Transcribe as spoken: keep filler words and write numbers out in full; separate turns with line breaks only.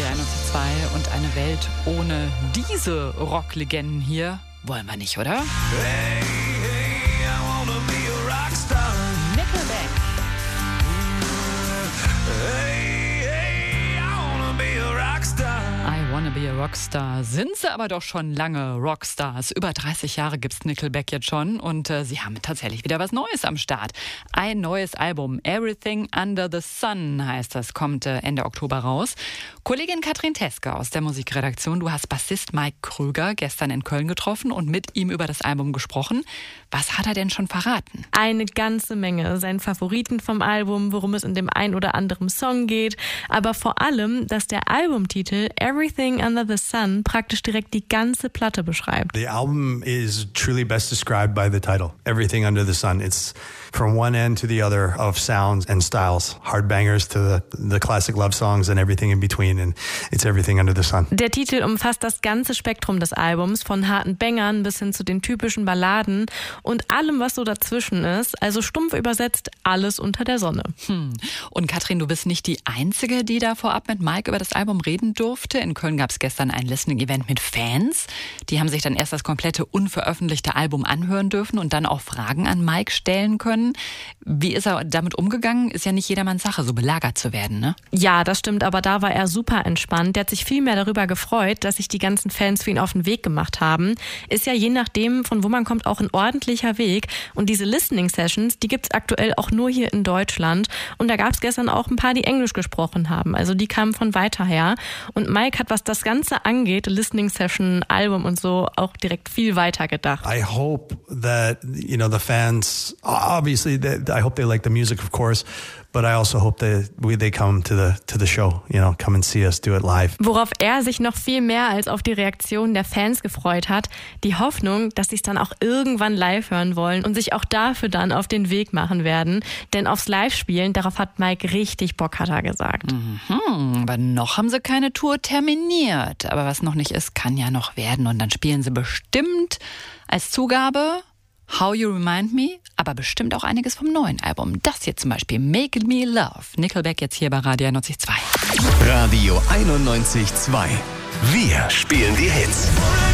dreiundneunzig Komma zwei und eine Welt ohne diese Rocklegenden hier wollen wir nicht, oder?
Hey, hey, I wanna be a rockstar.
Nickelback.
Hey, hey, I wanna be a rockstar.
I wanna be a Rockstar. Sind sie aber doch schon lange Rockstars. Über dreißig Jahre gibt's Nickelback jetzt schon und äh, sie haben tatsächlich wieder was Neues am Start. Ein neues Album, Everything Under the Sun heißt das, kommt äh, Ende Oktober raus. Kollegin Katrin Teske aus der Musikredaktion, du hast Bassist Mike Krüger gestern in Köln getroffen und mit ihm über das Album gesprochen. Was hat er denn schon verraten?
Eine ganze Menge. Seinen Favoriten vom Album, worum es in dem ein oder anderen Song geht, aber vor allem, dass der Albumtitel Everything Under the Sun praktisch direkt die ganze Platte beschreibt.
The album is truly best described by the title, Everything Under the Sun. It's from one end to the other of sounds and styles, hard bangers to the, the classic love songs and everything in between, and it's everything under the sun.
Der Titel umfasst das ganze Spektrum des Albums, von harten Bangern bis hin zu den typischen Balladen und allem, was so dazwischen ist, also stumpf übersetzt, alles unter der Sonne.
Hm. Und Katrin, du bist nicht die Einzige, die da vorab mit Mike über das Album reden durfte. In Köln gab es gestern ein Listening-Event mit Fans. Die haben sich dann erst das komplette unveröffentlichte Album anhören dürfen und dann auch Fragen an Mike stellen können. Wie ist er damit umgegangen? Ist ja nicht jedermanns Sache, so belagert zu werden, ne?
Ja, das stimmt, aber da war er super entspannt. Der hat sich viel mehr darüber gefreut, dass sich die ganzen Fans für ihn auf den Weg gemacht haben. Ist ja je nachdem, von wo man kommt, auch ein ordentlicher Weg. Und diese Listening-Sessions, die gibt's aktuell auch nur hier in Deutschland. Und da gab's gestern auch ein paar, die Englisch gesprochen haben. Also die kamen von weiter her. Und Mike hat, was das Ganze angeht, Listening-Session, Album und so, auch direkt viel weiter gedacht.
I hope that, you know, the fans, obviously, they, I hope they like the music, of course, but I also hope that we, they come to the to the show, you know, come and see us do it live.
Worauf er sich noch viel mehr als auf die Reaktion der Fans gefreut hat, die Hoffnung, dass sie es dann auch irgendwann live hören wollen und sich auch dafür dann auf den Weg machen werden. Denn aufs Live-Spielen, darauf hat Mike richtig Bock, hat er gesagt.
Mhm, aber noch haben sie keine Tour terminiert. Aber was noch nicht ist, kann ja noch werden. Und dann spielen sie bestimmt als Zugabe How You Remind Me, aber bestimmt auch einiges vom neuen Album. Das hier zum Beispiel, Make Me Love. Nickelback jetzt hier bei Radio einundneunzig Komma zwei.
Radio einundneunzig Komma zwei. Wir spielen die Hits.